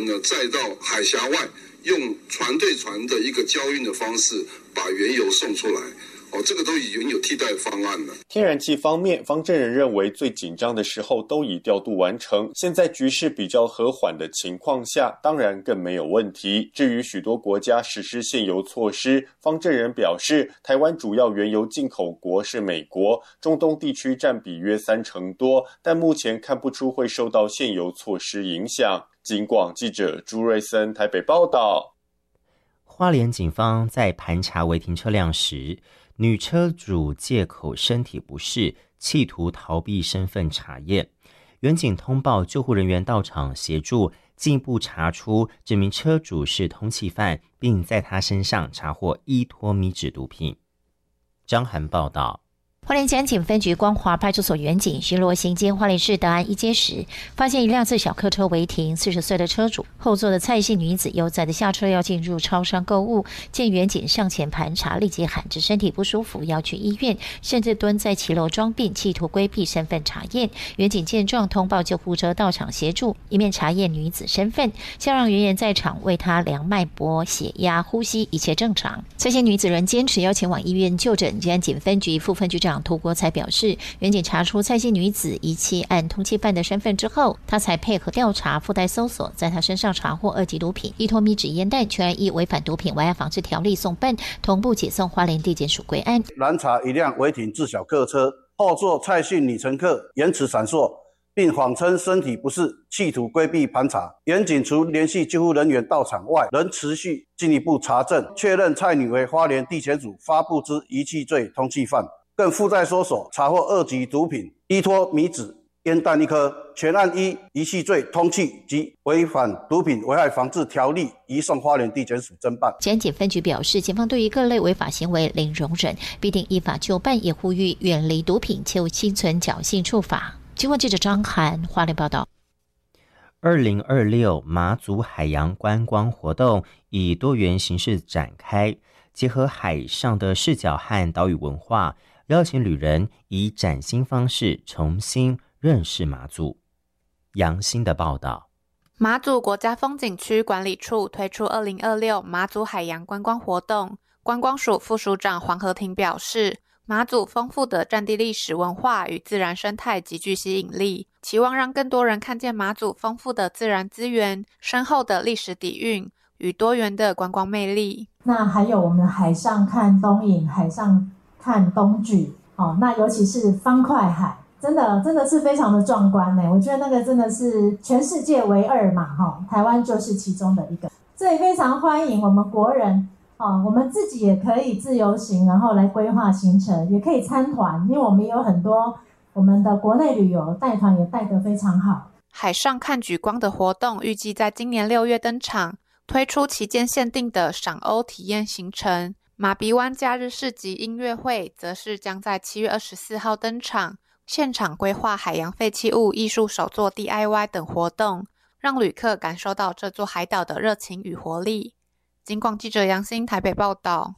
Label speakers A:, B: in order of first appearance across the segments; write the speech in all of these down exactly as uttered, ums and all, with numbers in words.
A: 人呢再到海峡外，用船对船的一个交运的方式把原油送出来。哦，这个都已经有替代方案了。
B: 天然气方面，方正人认为最紧张的时候都已调度完成，现在局势比较和缓的情况下，当然更没有问题。至于许多国家实施限油措施，方正人表示，台湾主要原油进口国是美国，中东地区占比约三成多，但目前看不出会受到限油措施影响。警广记者朱瑞森台北报道。
C: 花莲警方在盘查违停车辆时，女车主借口身体不适，企图逃避身份查验。员警通报救护人员到场协助，进一步查出这名车主是通缉犯，并在他身上查获依托米脂毒品。张涵报道。
D: 花莲检警分局光华派出所员警巡逻行经花莲市德安一街时，发现一辆自小客车违停，四十岁的车主后座的蔡姓女子悠哉的下车要进入超商购物，见员警上前盘查，立即喊着身体不舒服要去医院，甚至蹲在骑楼装病，企图规避身份查验。员警见状通报救护车到场协助，一面查验女子身份，先让人员在场为她量脉搏、血压、呼吸，一切正常。蔡姓女子仍坚持要前往医院就诊。检警分局副分局长涂国才表示，员警查出蔡姓女子遗弃案通缉犯的身份之后，他才配合调查附带搜索，在他身上查获二级毒品依托米脂烟弹，全案依违反毒品危害防治条例送办，同步解送花莲地检署归案。
E: 拦查一辆违停自小客车，后座蔡姓女乘客言辞闪烁，并谎称身体不适，企图规避盘查。员警除联系救护人员到场外，仍持续进一步查证，确认蔡女为花莲地检署发布之遗弃罪通缉犯，更附带搜索查获二级毒品依托米脂烟弹一颗，全案依遗弃罪通缉及违反毒品危害防治条例移送花莲地检署侦办。
D: 检警分局表示，警方对于各类违法行为零容忍，必定依法就办，也呼吁远离毒品，切勿心存侥幸处罚。经过记者张涵花莲报道。
C: 二零二六马祖海洋观光活动以多元形式展开，结合海上的视角和岛屿文化，邀请旅人以崭新方式重新认识马祖。杨欣的报道。
F: 马祖国家风景区管理处推出二零二六马祖海洋观光活动，观光署副署长黄和庭表示，马祖丰富的战地历史文化与自然生态极具吸引力，期望让更多人看见马祖丰富的自然资源、深厚的历史底蕴与多元的观光魅力。
G: 那还有我们海上看东引，海上看东莒，哦，那尤其是方块海，真的真的是非常的壮观呢。我觉得那个真的是全世界唯二嘛，哈，台湾就是其中的一个。这也非常欢迎我们国人。哦，我们自己也可以自由行，然后来规划行程，也可以参团，因为我们也有很多我们的国内旅游带团也带得非常好。
F: 海上看莒光的活动预计在今年六月登场，推出期间限定的赏鸥体验行程。马鼻湾假日市集音乐会则是将在七月二十四号登场，现场规划海洋废弃物艺术手作 D I Y 等活动，让旅客感受到这座海岛的热情与活力。警广记者杨欣台北报道。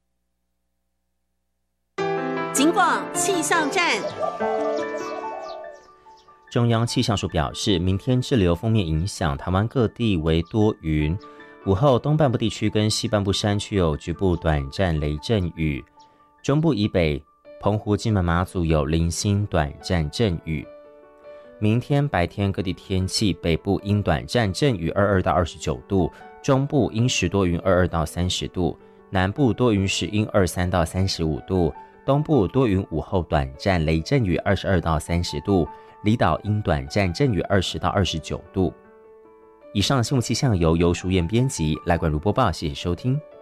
H: 警广气象站。
C: 中央气象署表示，明天滞留锋面影响台湾各地为多云，午后东半部地区跟西半部山区有局部短暂雷阵雨，中部以北、澎湖、金门、马祖有零星短暂阵雨。明天白天各地天气，北部因短暂阵雨二十二到二十九度，中部阴时多云二十二到三十度，南部多云时阴二十三到三十五度，东部多云午后短暂雷阵雨二十二到三十度，离岛因短暂阵雨二十到二十九度。以上新闻气象由游淑燕编辑，赖冠如播报，谢谢收听。